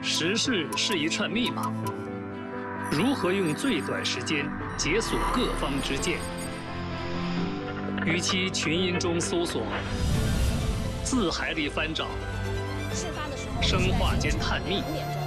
时事是一串密码，如何用最短时间解锁各方之见？与其群音中搜索，字海里翻找，生化间探秘，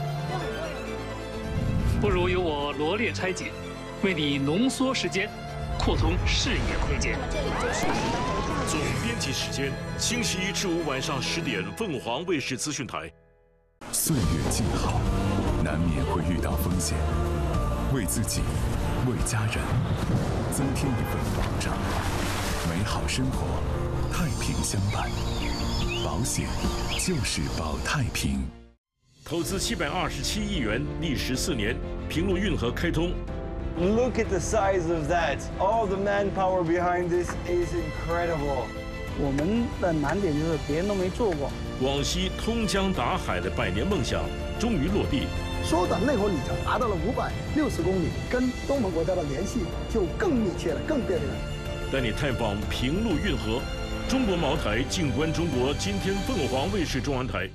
不如由我罗列拆解，为你浓缩时间，扩通视野空间。 总编辑时间：星期一至五晚上10点，凤凰卫视资讯台。 岁月静好，难免会遇到风险，为自己，为家人，增添一份保障。美好生活，太平相伴，保险就是保太平。 投资727亿元，历时4年，平陆运河开通。 Look at the size of that! All the manpower behind this is incredible. 我们的难点就是别人都没做过。 广西通江达海的100年梦想终于落地。 缩短内河里程达到了560公里，跟东盟国家的联系就更密切了，更便利了。 带你探访平陆运河，中国茅台，静观中国。今天凤凰卫视中文台，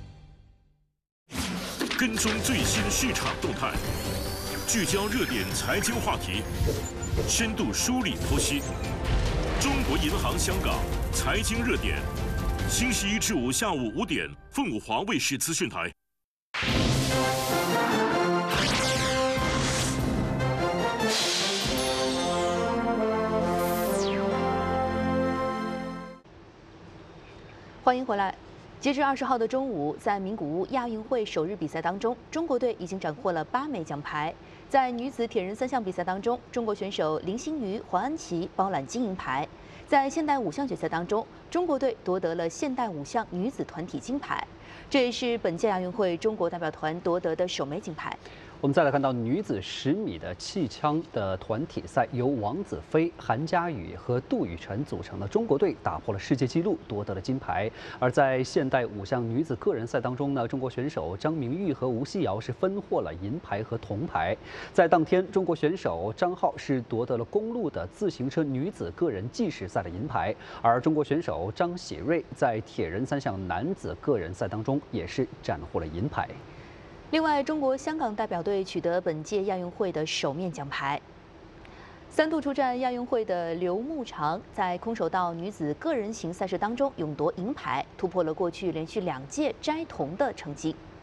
跟踪最新市场动态，聚焦热点财经话题，深度梳理剖析。中国银行香港财经热点，星期一至五下午5点，凤凰卫视资讯台。 欢迎回来。截至20号的中午，在名古屋亚运会首日比赛当中，中国队已经斩获了8枚奖牌。在女子铁人3项比赛当中，中国选手林星瑜、黄安琪包揽金银牌。在现代5项决赛当中，中国队夺得了现代5项女子团体金牌，这也是本届亚运会中国代表团夺得的首枚金牌。 我们再来看到女子10米的气枪的团体赛，由王子飞、韩佳宇和杜雨辰组成的中国队打破了世界纪录，夺得了金牌。而在现代5项女子个人赛当中呢，中国选手张明玉和吴曦瑶是分获了银牌和铜牌。在当天，中国选手张浩是夺得了公路的自行车女子个人计时赛的银牌，而中国选手张喜瑞在铁人3项男子个人赛当中也是斩获了银牌。 另外，中国香港代表队取得本届亚运会的首面奖牌。3度出战亚运会的刘慕裳在空手道女子个人型赛事当中勇夺银牌，突破了过去连续2届摘铜的成绩。